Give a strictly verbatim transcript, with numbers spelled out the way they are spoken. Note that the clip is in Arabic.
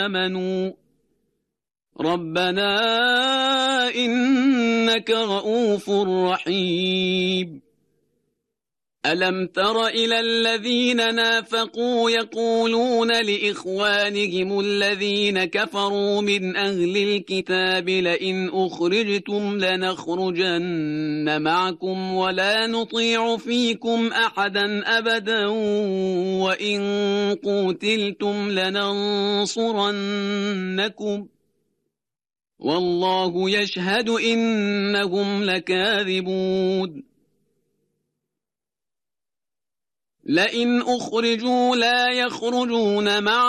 آمنوا ربنا إنك رؤوف رحيم ألم تر إلى الذين نافقوا يقولون لإخوانهم الذين كفروا من أهل الكتاب لئن أخرجتم لنخرجن معكم ولا نطيع فيكم أحدا أبدا وإن قتلتم لننصرنكم والله يشهد إنهم لكاذبون لئن أخرجوا لا يخرجون معهم